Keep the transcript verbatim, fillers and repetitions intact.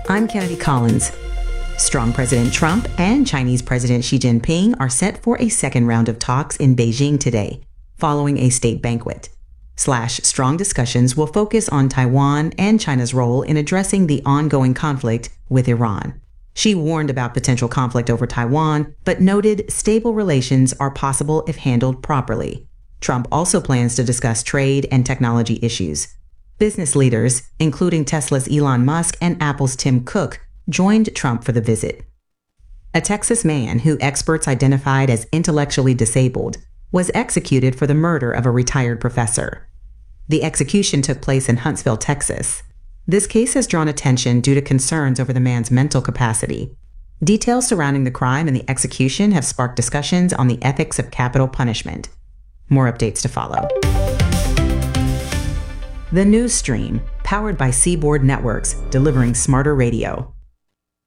I'm Kennedy Collins. Strong President Trump and Chinese President Xi Jinping are set for a second round of talks in Beijing today, following a state banquet. Slash strong discussions will focus on Taiwan and China's role in addressing the ongoing conflict with Iran. Xi warned about potential conflict over Taiwan, but noted stable relations are possible if handled properly. Trump also plans to discuss trade and technology issues. Business leaders, including Tesla's Elon Musk and Apple's Tim Cook, joined Trump for the visit. A Texas man who experts identified as intellectually disabled was executed for the murder of a retired professor. The execution took place in Huntsville, Texas. This case has drawn attention due to concerns over the man's mental capacity. Details surrounding the crime and the execution have sparked discussions on the ethics of capital punishment. More updates to follow. The News Stream, powered by Seaboard Networks, delivering smarter radio.